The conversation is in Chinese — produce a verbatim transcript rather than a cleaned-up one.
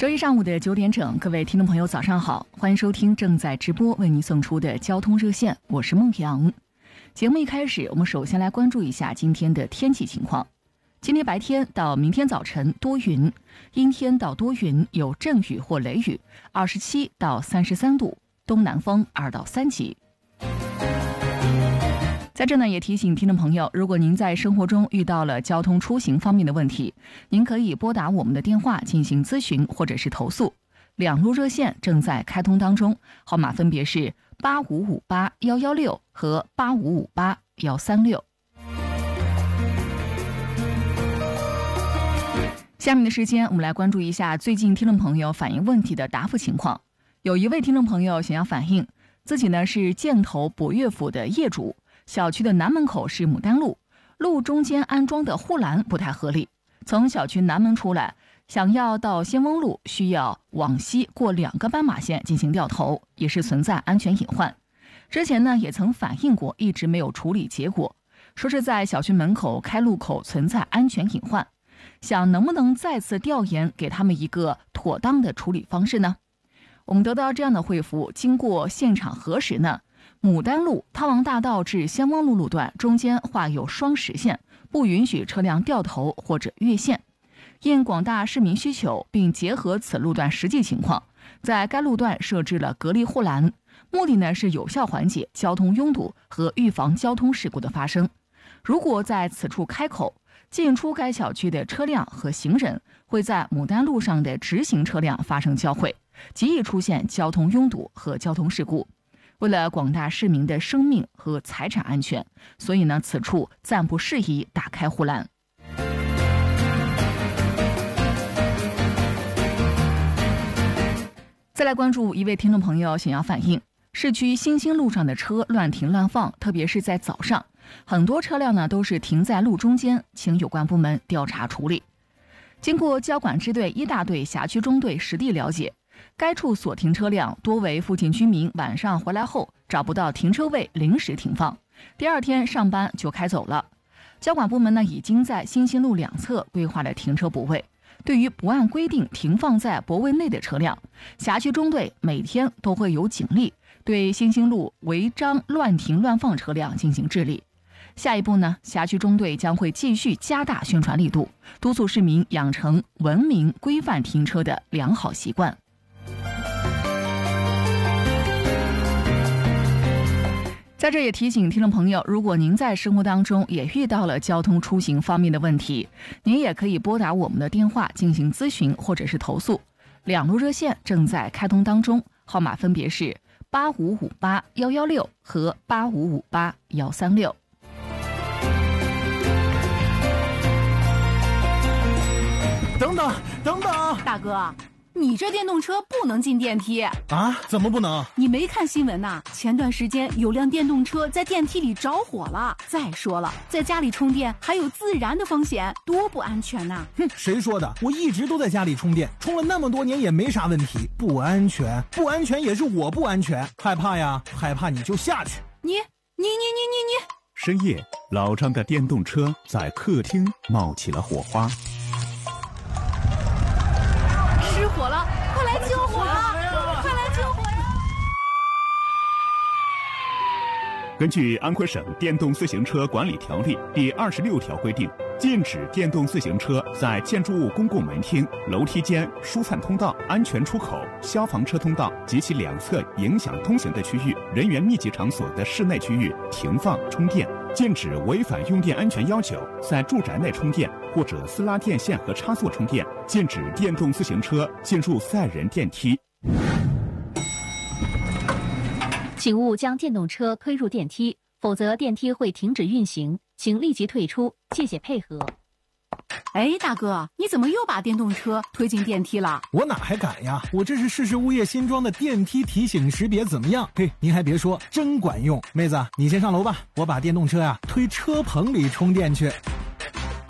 周一上午的九点整，各位听众朋友早上好，欢迎收听正在直播为您送出的交通热线，我是孟平。节目一开始，我们首先来关注一下今天的天气情况。今天白天到明天早晨多云，阴天到多云，有阵雨或雷雨，二十七到三十三度，东南风二到三级。在这呢，也提醒听众朋友，如果您在生活中遇到了交通出行方面的问题，您可以拨打我们的电话进行咨询或者是投诉。两路热线正在开通当中，号码分别是八五五八幺幺六和八五五八幺三六。下面的时间，我们来关注一下最近听众朋友反映问题的答复情况。有一位听众朋友想要反映，自己呢是箭头博悦府的业主。小区的南门口是牡丹路，路中间安装的护栏不太合理。从小区南门出来，想要到先锋路，需要往西过两个斑马线进行掉头，也是存在安全隐患。之前呢也曾反映过，一直没有处理结果，说是在小区门口开路口存在安全隐患，想能不能再次调研，给他们一个妥当的处理方式呢？我们得到这样的回复，经过现场核实呢，牡丹路汤王大道至先锋路路段中间画有双实线，不允许车辆掉头或者越线。应广大市民需求，并结合此路段实际情况，在该路段设置了隔离护栏，目的呢是有效缓解交通拥堵和预防交通事故的发生。如果在此处开口，进出该小区的车辆和行人会在牡丹路上的直行车辆发生交汇，极易出现交通拥堵和交通事故。为了广大市民的生命和财产安全，所以呢，此处暂不适宜打开护栏。再来关注一位听众朋友想要反映，市区新兴路上的车乱停乱放，特别是在早上，很多车辆呢都是停在路中间，请有关部门调查处理。经过交管支队一大队辖区中队实地了解，该处所停车辆多为附近居民晚上回来后找不到停车位临时停放，第二天上班就开走了。交管部门呢已经在新兴路两侧规划了停车补位，对于不按规定停放在泊位内的车辆，辖区中队每天都会有警力对新兴路违章乱停乱放车辆进行治理。下一步呢，辖区中队将会继续加大宣传力度，督促市民养成文明规范停车的良好习惯。在这也提醒听众朋友，如果您在生活当中也遇到了交通出行方面的问题，您也可以拨打我们的电话进行咨询或者是投诉。两路热线正在开通当中，号码分别是八五五八幺幺六和八五五八幺三六。 等等等等， 大哥，你这电动车不能进电梯啊？怎么不能？ 你没看新闻呐？前段时间有辆电动车在电梯里着火了。再说了，在家里充电还有自燃的风险，多不安全呐！ 哼，谁说的？我一直都在家里充电，充了那么多年也没啥问题。不安全，不安全也是我不安全。害怕呀，害怕你就下去。 你你你你你你！ 深夜，老张的电动车在客厅冒起了火花。 失火了，快来救火啊！快来救火呀！ 根据安徽省电动自行车管理条例第二十六条规定，禁止电动自行车在建筑物公共门厅、楼梯间、疏散通道、安全出口、消防车通道及其两侧影响通行的区域、人员密集场所的室内区域停放充电。禁止违反用电安全要求在住宅内充电或者私拉电线和插座充电。禁止电动自行车进入载人电梯。 请勿将电动车推入电梯，否则电梯会停止运行，请立即退出，谢谢配合。 哎，大哥，你怎么又把电动车推进电梯了？ 我哪还敢呀！我这是试试物业新装的电梯提醒识别，怎么样？嘿，您还别说，真管用。妹子，你先上楼吧，我把电动车呀、啊、推车棚里充电去。